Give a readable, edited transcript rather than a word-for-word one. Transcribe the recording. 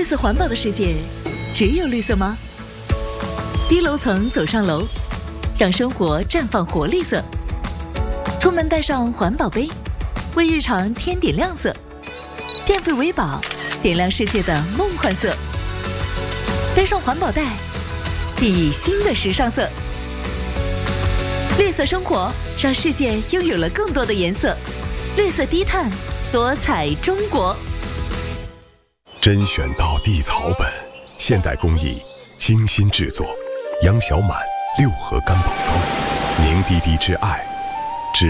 色环保的世界，只有绿色吗？低楼层走上楼，让生活绽放活力色。出门带上环保杯，为日常添点亮色。电费为宝，点亮世界的梦幻色。带上环保袋，熠熠新的时尚色。绿色生活，让世界拥有了更多的颜色。绿色低碳，多彩中国。 甄选到地草本，现代工艺，精心制作。杨小满六合干宝汤，凝滴滴之爱。